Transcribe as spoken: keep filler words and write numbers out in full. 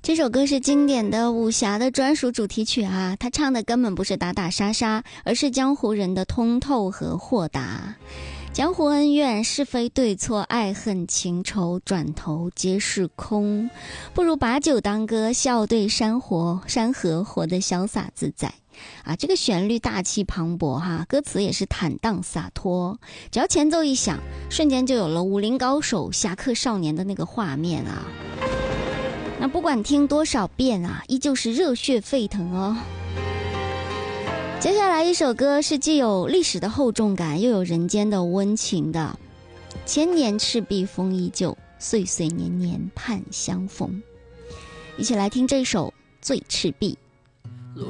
这首歌是经典的武侠的专属主题曲啊，他唱的根本不是打打杀杀，而是江湖人的通透和豁达。江湖恩怨是非对错爱恨情仇转头皆是空，不如把酒当歌，笑对山河山河，活得潇洒自在啊！这个旋律大气磅礴哈，歌词也是坦荡洒脱，只要前奏一响，瞬间就有了武林高手侠客少年的那个画面啊。那不管听多少遍啊，依旧是热血沸腾哦。接下来一首歌是既有历史的厚重感，又有人间的温情的。千年赤壁风依旧，岁岁年年盼相逢。一起来听这首《醉赤壁》。